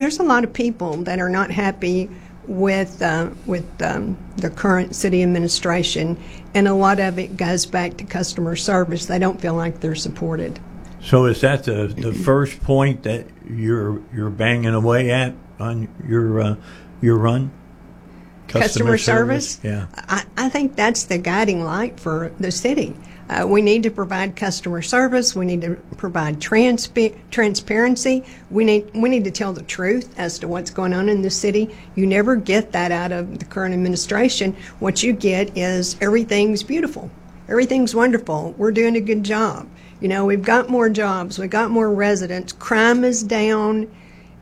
there's a lot of people that are not happy with the current city administration, and a lot of it goes back to customer service. They don't feel like they're supported. So is that the first point that you're banging away at on your run? Customer service? Yeah. I think that's the guiding light for the city. We need to provide customer service. We need to provide transparency. We need to tell the truth as to what's going on in the city. You never get that out of the current administration. What you get is everything's beautiful. Everything's wonderful. We're doing a good job. We've got more jobs. We've got more residents. Crime is down,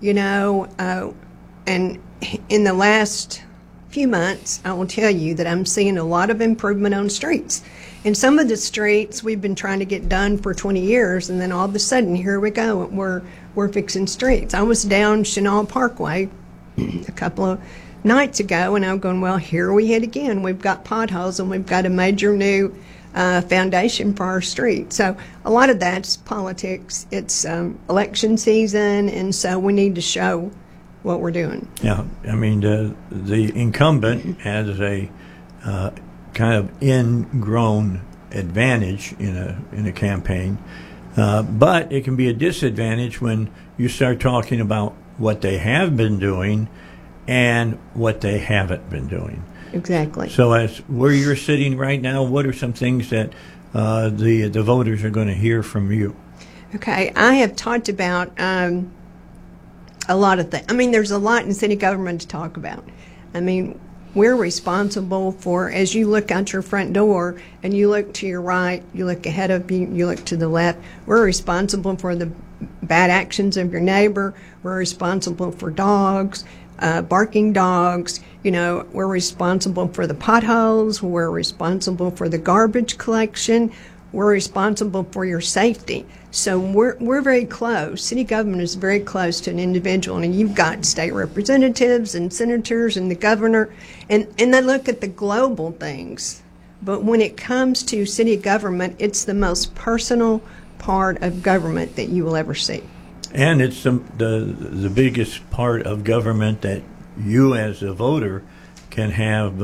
and in the last few months, I will tell you that I'm seeing a lot of improvement on streets. And some of the streets we've been trying to get done for 20 years, and then all of a sudden, here we go, we're fixing streets. I was down Chenal Parkway a couple of nights ago, and I'm going, well, here we hit again. We've got potholes, and we've got a major new foundation for our street. So a lot of that's politics. It's election season, and so we need to show what we're doing. Yeah, I mean, the incumbent has a kind of ingrown advantage in a campaign, but it can be a disadvantage when you start talking about what they have been doing and what they haven't been doing. Exactly. So as where you're sitting right now, what are some things that the voters are going to hear from you? Okay, I have talked about a lot of things. I mean, there's a lot in city government to talk about. I mean, we're responsible for, as you look out your front door and you look to your right, you look ahead of you, you look to the left, we're responsible for the bad actions of your neighbor. We're responsible for dogs, barking dogs. We're responsible for the potholes. We're responsible for the garbage collection. We're responsible for your safety. So we're very close. City government is very close to an individual, and you've got state representatives and senators and the governor, and they look at the global things. But when it comes to city government, it's the most personal part of government that you will ever see. And it's the biggest part of government that you as a voter can have,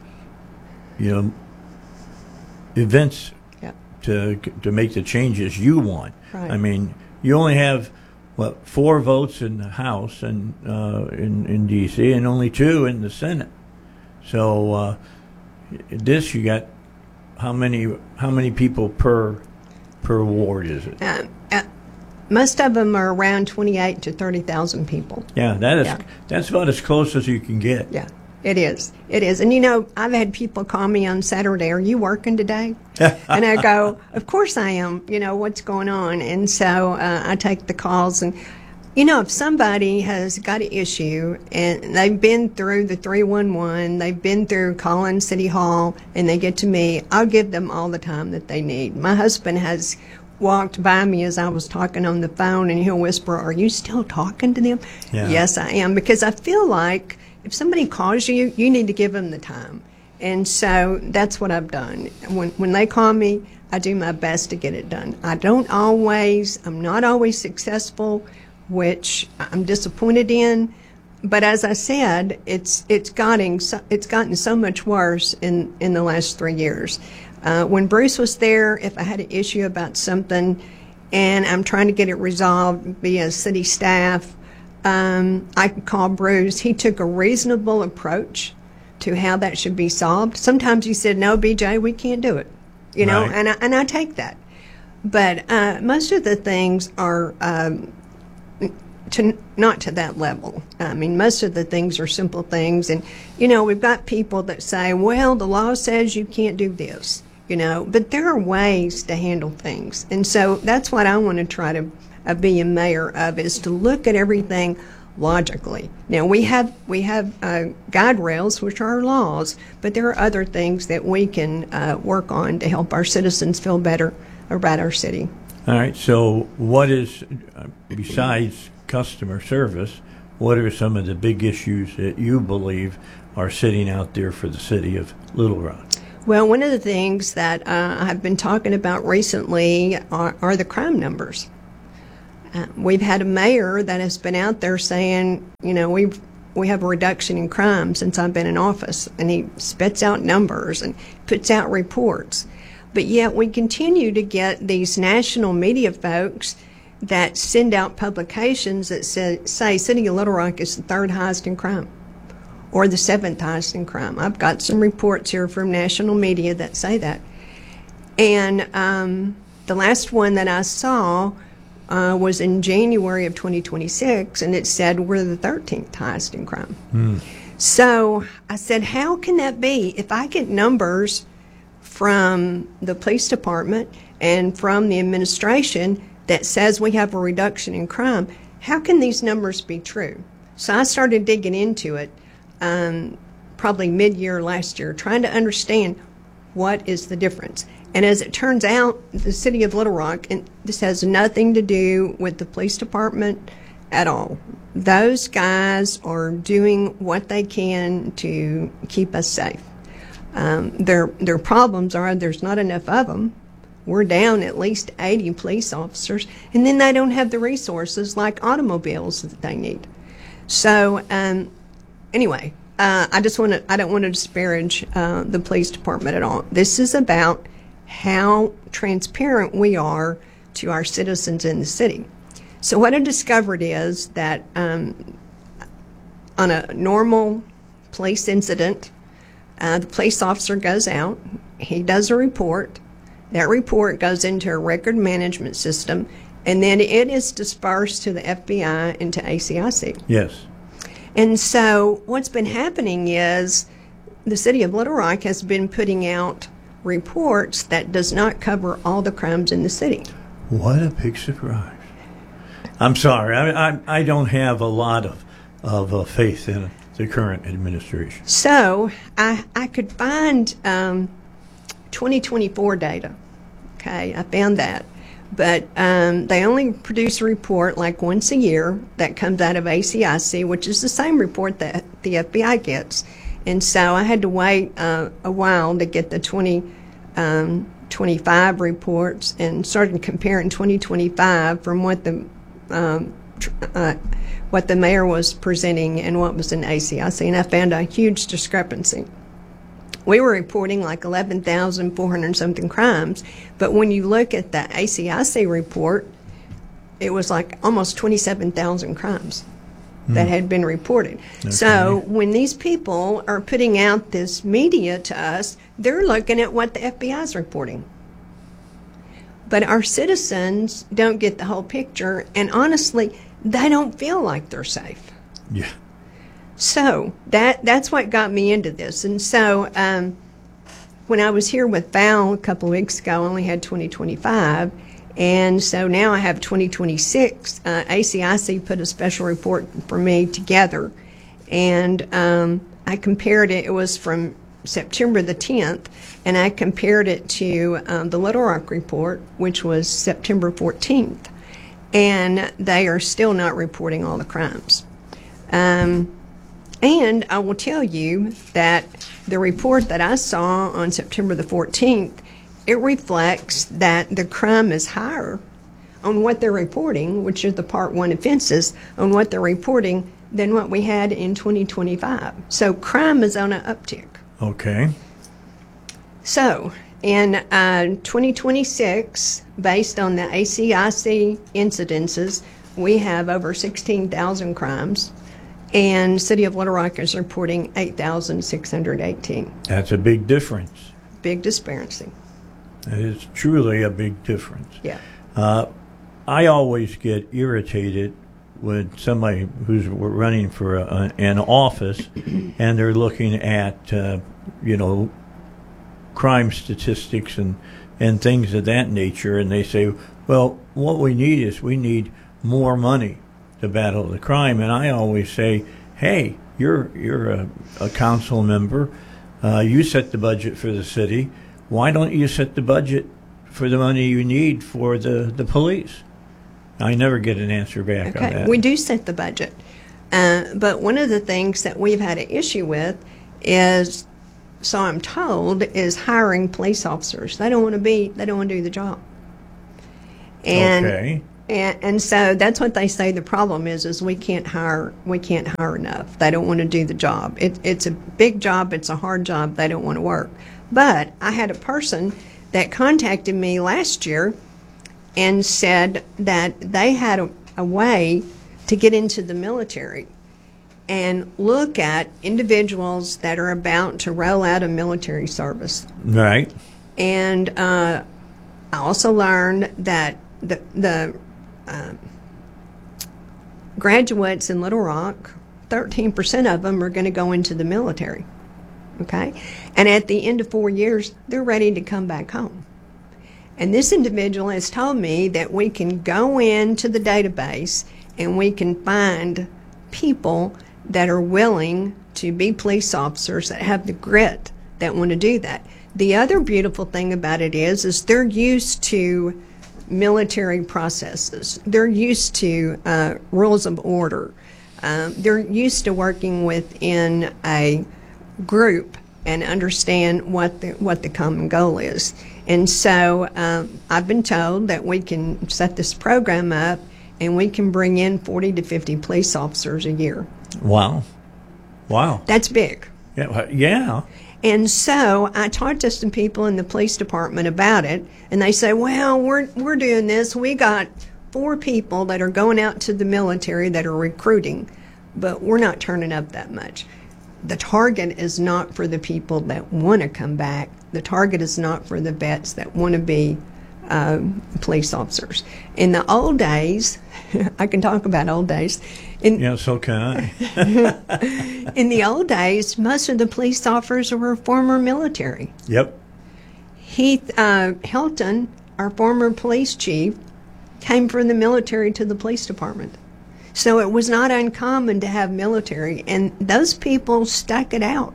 events to make the changes you want. Right. I mean, you only have 4 votes in the House and in D.C. and only 2 in the Senate. So this you got how many people per ward is it? Most of them are around 28 to 30,000 people. Yeah, that's about as close as you can get. Yeah. It is. It is. And, I've had people call me on Saturday, are you working today? And I go, of course I am. What's going on? And so I take the calls. And, if somebody has got an issue and they've been through the 311, they've been through calling City Hall, and they get to me, I'll give them all the time that they need. My husband has walked by me as I was talking on the phone, and he'll whisper, are you still talking to them? Yeah. Yes, I am, because I feel like if somebody calls you, you need to give them the time. And so that's what I've done. When they call me, I do my best to get it done. I'm not always successful, which I'm disappointed in. But as I said, it's gotten so much worse in the last 3 years. When Bruce was there, if I had an issue about something and I'm trying to get it resolved via city staff, I could call Bruce. He took a reasonable approach to how that should be solved. Sometimes he said, no, BJ, we can't do it, Right. and I take that. But most of the things are not to that level. I mean, most of the things are simple things. And, we've got people that say, well, the law says you can't do this, but there are ways to handle things. And so that's what I want to try to be a mayor of, is to look at everything logically. Now, we have guide rails, which are laws, but there are other things that we can work on to help our citizens feel better about our city. All right, so what is, besides customer service, what are some of the big issues that you believe are sitting out there for the city of Little Rock? Well, one of the things that I've been talking about recently are the crime numbers. We've had a mayor that has been out there saying, we have a reduction in crime since I've been in office, and he spits out numbers and puts out reports. But yet we continue to get these national media folks that send out publications that say City of Little Rock is the 3rd highest in crime or the 7th highest in crime. I've got some reports here from national media that say that. And the last one that I saw was in January of 2026, and it said we're the 13th highest in crime. So I said, how can that be? If I get numbers from the police department and from the administration that says we have a reduction in crime, how can these numbers be true? So I started digging into it probably mid-year last year, trying to understand what is the difference. And as it turns out, the City of Little Rock, and this has nothing to do with the police department at all. Those guys are doing what they can to keep us safe. Their problems are there's not enough of them. We're down at least 80 police officers, and then they don't have the resources like automobiles that they need. So anyway, I don't want to disparage the police department at all. This is about how transparent we are to our citizens in the city. So what I discovered is that on a normal police incident, the police officer goes out, he does a report, that report goes into a record management system, and then it is dispersed to the FBI and to ACIC. Yes. And so what's been happening is the City of Little Rock has been putting out reports that does not cover all the crimes in the city. What a big surprise. I'm sorry. I don't have a lot of faith in the current administration. So I could find 2024 data. Okay, I found that. But they only produce a report like once a year that comes out of ACIC, which is the same report that the FBI gets. And so I had to wait a while to get the 2025 reports and started comparing 2025 from what the mayor was presenting and what was in ACIC, and I found a huge discrepancy. We were reporting like 11,400 something crimes, but when you look at the ACIC report, it was like almost 27,000 crimes that had been reported. Okay. So when these people are putting out this media to us, they're looking at what the FBI is reporting. But our citizens don't get the whole picture, and honestly, they don't feel like they're safe. Yeah. So that's what got me into this. And so when I was here with Val a couple of weeks ago, I only had 2025. And so now I have 2026. ACIC put a special report for me together. And I compared it. It was from September the 10th. And I compared it to the Little Rock report, which was September 14th. And they are still not reporting all the crimes. And I will tell you that the report that I saw on September the 14th, it reflects that the crime is higher on what they're reporting, which are the Part 1 offenses, on what they're reporting than what we had in 2025. So crime is on an uptick. Okay. So in 2026, based on the ACIC incidences, we have over 16,000 crimes. And City of Little Rock is reporting 8,618. That's a big difference. Big disparity. That is truly a big difference. Yeah. I always get irritated when somebody who's running for an office and they're looking at, crime statistics and things of that nature, and they say, well, what we need more money to battle the crime. And I always say, hey, you're a council member. You set the budget for the city. Why don't you set the budget for the money you need for the police? I never get an answer back on that. We do set the budget. But one of the things that we've had an issue with is, so I'm told, is hiring police officers. They don't want to do the job. And okay. And so that's what they say the problem is we can't hire enough. They don't want to do the job. It's a big job. It's a hard job. They don't want to work. But I had a person that contacted me last year and said that they had a way to get into the military and look at individuals that are about to roll out of military service. Right. And I also learned that the graduates in Little Rock, 13% of them are going to go into the military. Okay? And at the end of 4 years, they're ready to come back home. And this individual has told me that we can go into the database and we can find people that are willing to be police officers, that have the grit, that want to do that. The other beautiful thing about it is they're used to military processes. They're used to rules of order. They're used to working within a group and understand what the common goal is. And so I've been told that we can set this program up and we can bring in 40 to 50 police officers a year. Wow. That's big. Yeah. And so I talked to some people in the police department about it, and they say, well, we're doing this. We got 4 people that are going out to the military that are recruiting, but we're not turning up that much. The target is not for the people that want to come back. The target is not for the vets that want to be police officers. In the old days, I can talk about old days. Yeah, so can I. In the old days, most of the police officers were former military. Yep. Heath Helton, our former police chief, came from the military to the police department. So it was not uncommon to have military, and those people stuck it out,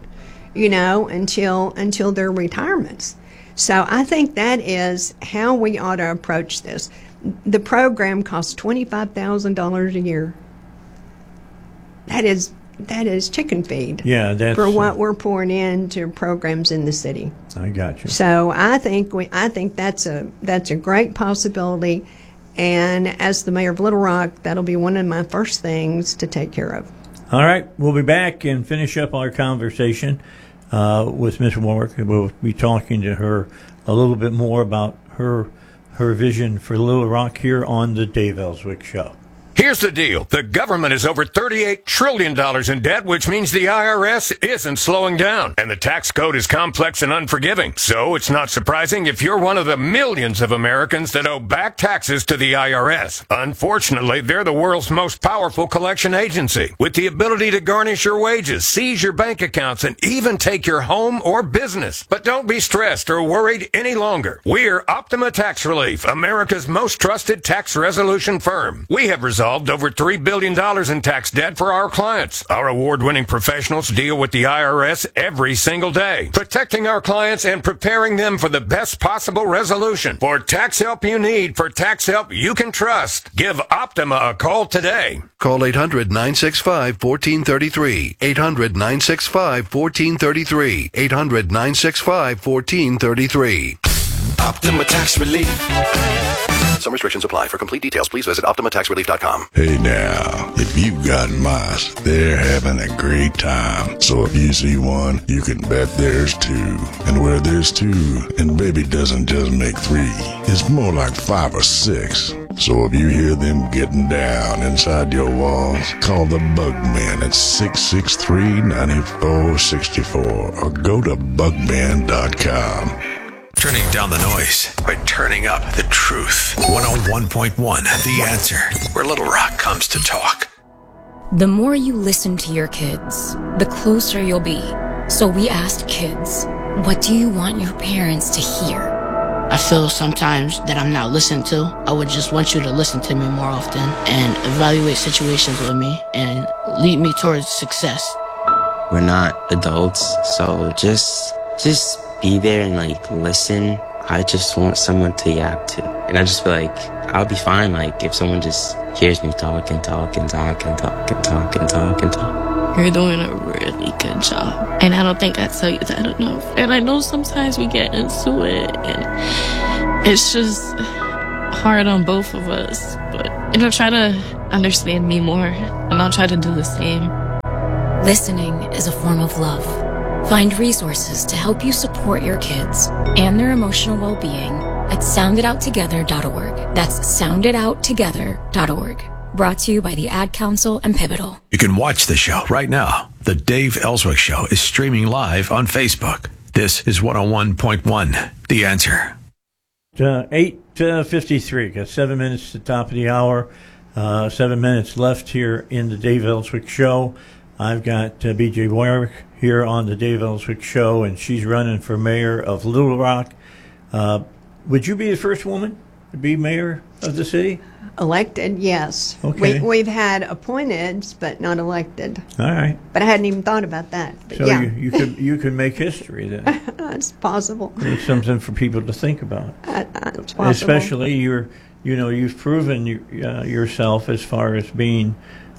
until their retirements. So I think that is how we ought to approach this. The program costs $25,000 a year. That is chicken feed. Yeah, that's for what we're pouring into programs in the city. I got you. So I think that's a great possibility, and as the mayor of Little Rock, that'll be one of my first things to take care of. All right, we'll be back and finish up our conversation with Ms. Warwick. We'll be talking to her a little bit more about her vision for Little Rock here on the Dave Ellswick Show. Here's the deal. The government is over $38 trillion in debt, which means the IRS isn't slowing down. And the tax code is complex and unforgiving. So it's not surprising if you're one of the millions of Americans that owe back taxes to the IRS. Unfortunately, they're the world's most powerful collection agency, with the ability to garnish your wages, seize your bank accounts, and even take your home or business. But don't be stressed or worried any longer. We're Optima Tax Relief, America's most trusted tax resolution firm. We have resolved over $3 billion in tax debt for our clients. Our award-winning professionals deal with the IRS every single day, protecting our clients and preparing them for the best possible resolution. For tax help you need, for tax help you can trust, give Optima a call today. Call 800-965-1433. 800-965-1433. 800-965-1433. Optima Tax Relief. Some restrictions apply. For complete details, please visit OptimaTaxRelief.com. Hey now, if you've got mice, they're having a great time. So if you see one, you can bet there's 2. And where there's 2, and baby doesn't just make 3, it's more like 5 or 6. So if you hear them getting down inside your walls, call the Bugmen at 663-9464 or go to bugman.com. Turning down the noise by turning up the truth. 101.1, The Answer, where Little Rock comes to talk. The more you listen to your kids, the closer you'll be. So we asked kids, what do you want your parents to hear? I feel sometimes that I'm not listened to. I would just want you to listen to me more often and evaluate situations with me and lead me towards success. We're not adults, so just be there and listen. I just want someone to yap to. And I just feel like I'll be fine if someone just hears me talk and talk and talk and talk and talk and talk and talk. You're doing a really good job. And I don't think I tell you that enough. And I know sometimes we get into it and it's just hard on both of us. But, try to understand me more, and I'll try to do the same. Listening is a form of love. Find resources to help you support your kids and their emotional well-being at sounditouttogether.org. That's sounditouttogether.org. Brought to you by the Ad Council and Pivotal. You can watch the show right now. The Dave Ellswick Show is streaming live on Facebook. This is 101.1 The Answer. 8:53. Got 7 minutes to the top of the hour. 7 minutes left here in the Dave Ellswick Show. I've got B.J. Warwick here on the Dave Ellswick Show, and she's running for mayor of Little Rock. Would you be the first woman to be mayor of the city? Elected, yes. Okay. We've had appointed, but not elected. All right. But I hadn't even thought about that. But So yeah, you could make history then. it's possible. It's something for people to think about. It's possible. Especially you've proven yourself as far as being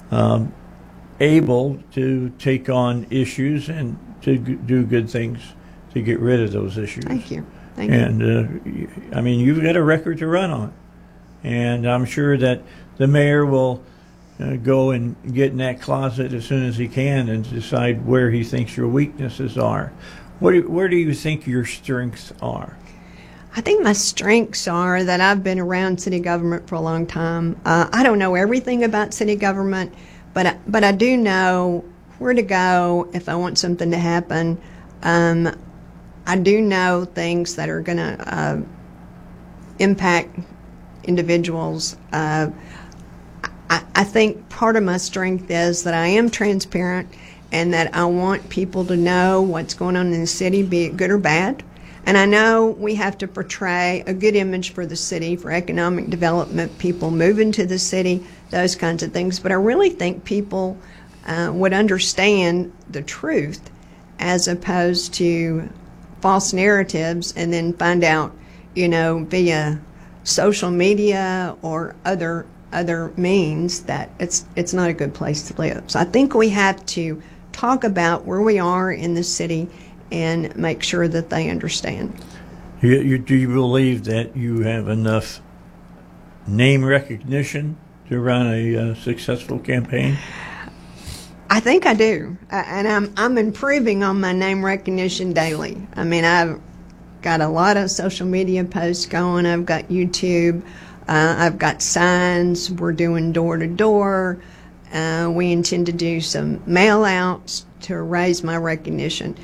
able to take on issues and to do good things to get rid of those issues. Thank you. And I mean, you've got a record to run on, and I'm sure that the mayor will go and get in that closet as soon as he can and decide where he thinks your weaknesses are. Where do you think your strengths are? I think my strengths are that I've been around city government for a long time. I don't know everything about city government, but I do know where to go if I want something to happen. I do know things that are going to impact individuals. I think part of my strength is that I am transparent and that I want people to know what's going on in the city, be it good or bad. And I know we have to portray a good image for the city, for economic development, people moving to the city, those kinds of things. But I really think people would understand the truth as opposed to false narratives and then find out, via social media or other means that it's not a good place to live. So I think we have to talk about where we are in the city and make sure that they understand. Do you believe that you have enough name recognition to run a successful campaign? I think I do, and I'm improving on my name recognition daily. I mean, I've got a lot of social media posts going. I've got YouTube. I've got signs. We're doing door to door. We intend to do some mail outs to raise my recognition.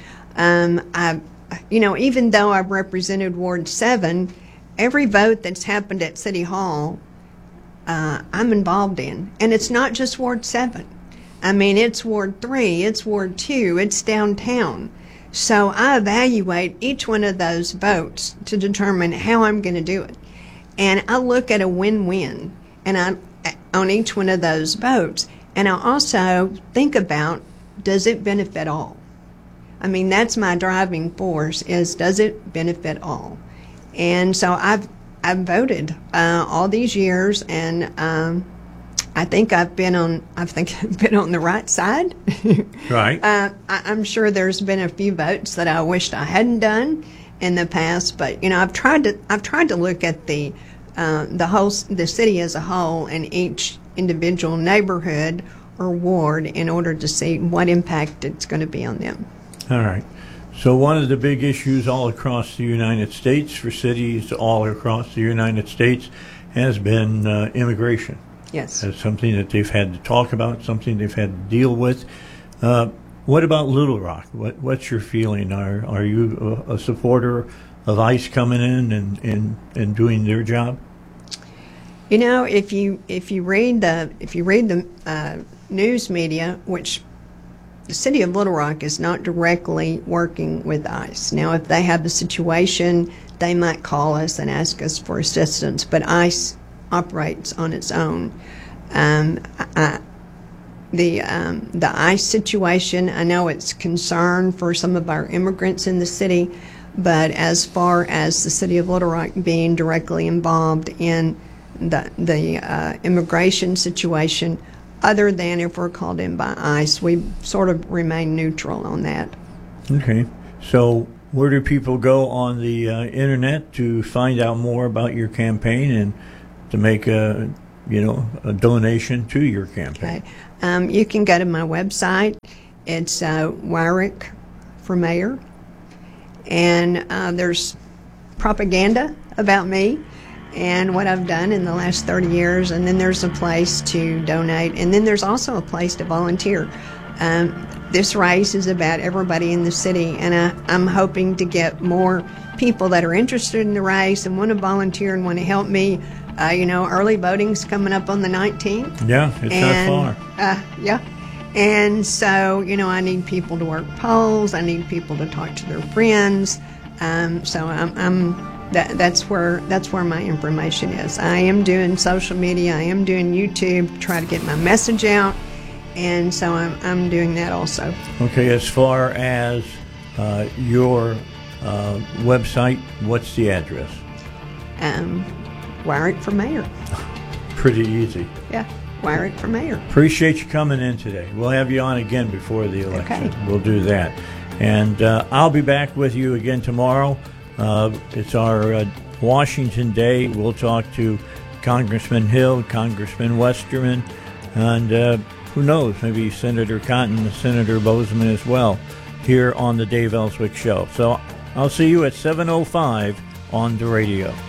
Even though I've represented Ward 7, every vote that's happened at City Hall, I'm involved in, and it's not just Ward 7. I mean, it's Ward 3, it's Ward 2, it's downtown. So I evaluate each one of those votes to determine how I'm going to do it. And I look at a win-win on each one of those votes. And I also think about, does it benefit all? I mean, that's my driving force, is does it benefit all? And so I've voted all these years, and I think I've been on the right side. Right. I'm sure there's been a few votes that I wished I hadn't done in the past, but I've tried to look at the city as a whole and each individual neighborhood or ward in order to see what impact it's going to be on them. All right. So one of the big issues all across the United States for cities all across the United States has been immigration. Yes. That's something that they've had to talk about, something they've had to deal with. What about Little Rock? What's your feeling? Are you a supporter of ICE coming in and doing their job? If you read the news media, which the city of Little Rock is not directly working with ICE. Now, if they have a situation, they might call us and ask us for assistance, but ICE operates on its own. The ICE situation, I know it's concern for some of our immigrants in the city, but as far as the city of Little Rock being directly involved in the immigration situation, other than if we're called in by ICE, we sort of remain neutral on that. Okay. So where do people go on the internet to find out more about your campaign and to make a donation to your campaign? Okay. You can go to my website. It's Wyrick for Mayor. And there's propaganda about me and what I've done in the last 30 years. And then there's a place to donate. And then there's also a place to volunteer. This race is about everybody in the city. And I'm hoping to get more people that are interested in the race and want to volunteer and want to help me. Early voting's coming up on the 19th. Yeah, it's not far. Yeah. And so, I need people to work polls. I need people to talk to their friends. That's where my information is. I am doing social media. I am doing YouTube to try to get my message out. And so I'm doing that also. Okay, as far as your website, what's the address? Wyrick for Mayor. Pretty easy. Yeah, Wyrick for Mayor. Appreciate you coming in today. We'll have you on again before the election. Okay. We'll do that. And I'll be back with you again tomorrow. It's our Washington Day. We'll talk to Congressman Hill, Congressman Westerman, and who knows, maybe Senator Cotton, Senator Bozeman as well, here on the Dave Ellswick Show. So I'll see you at 7:05 on the radio.